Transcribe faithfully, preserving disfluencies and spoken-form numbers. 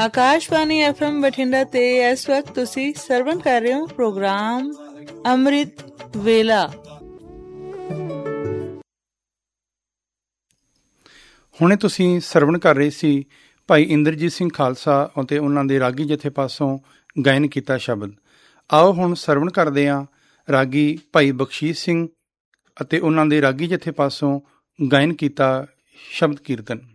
Akashvani F M Bathinda ਤੇ ਇਸ ਵਕਤ ਤੁਸੀਂ ਸਰਵਣ ਕਰ ਰਹੇ ਹੋ ਪ੍ਰੋਗਰਾਮ ਅੰਮ੍ਰਿਤ ਵੇਲਾ। ਹੁਣੇ ਤੁਸੀਂ ਸਰਵਣ ਕਰ ਰਹੇ ਸੀ ਭਾਈ ਇੰਦਰਜੀਤ ਸਿੰਘ ਖਾਲਸਾ ਅਤੇ ਉਹਨਾਂ ਦੇ ਰਾਗੀ ਜਥੇ ਪਾਸੋਂ ਗਾਇਨ ਕੀਤਾ ਸ਼ਬਦ। ਆਓ ਹੁਣ ਸਰਵਣ ਕਰਦੇ ਹਾਂ ਰਾਗੀ ਭਾਈ ਬਖਸ਼ੀਸ਼ ਸਿੰਘ ਅਤੇ ਉਹਨਾਂ ਦੇ ਰਾਗੀ ਜਥੇ ਪਾਸੋਂ ਗਾਇਨ ਕੀਤਾ ਸ਼ਬਦ ਕੀਰਤਨ।